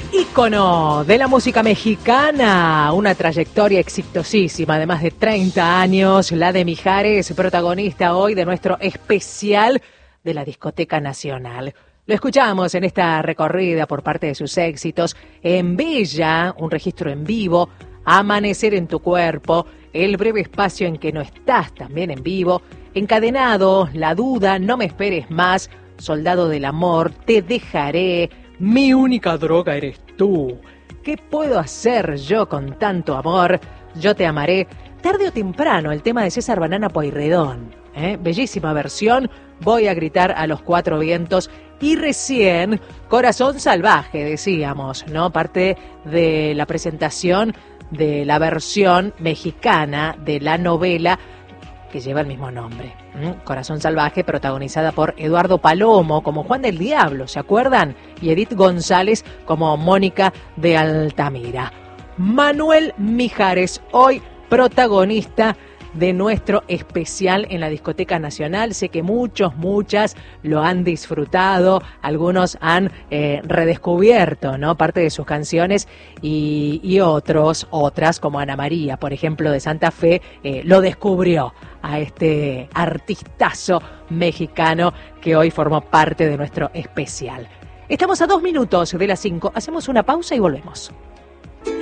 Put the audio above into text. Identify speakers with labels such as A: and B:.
A: Ícono de la música mexicana, una trayectoria exitosísima de más de 30 años, la de Mijares, protagonista hoy de nuestro especial de la Discoteca Nacional. Lo escuchamos en esta recorrida por parte de sus éxitos, En Bella, un registro en vivo, Amanecer en tu cuerpo, El breve espacio en que no estás, también en vivo, Encadenado, La duda, No me esperes más, Soldado del amor, Te dejaré, Mi única droga eres tú. ¿Qué puedo hacer yo con tanto amor? Yo te amaré. Tarde o temprano, el tema de César Banana Pueyrredón. Bellísima versión. Voy a gritar a los cuatro vientos. Y recién, Corazón Salvaje, decíamos, ¿no? Parte de la presentación de la versión mexicana de la novela que lleva el mismo nombre. Corazón Salvaje, protagonizada por Eduardo Palomo como Juan del Diablo, ¿se acuerdan? Y Edith González como Mónica de Altamira. Manuel Mijares, hoy protagonista de nuestro especial en la Discoteca Nacional. Sé que muchas lo han disfrutado, algunos han redescubierto, ¿no?, parte de sus canciones y otras como Ana María, por ejemplo, de Santa Fe, lo descubrió a este artistazo mexicano que hoy formó parte de nuestro especial. Estamos a 2 minutos de las 5, hacemos una pausa y volvemos.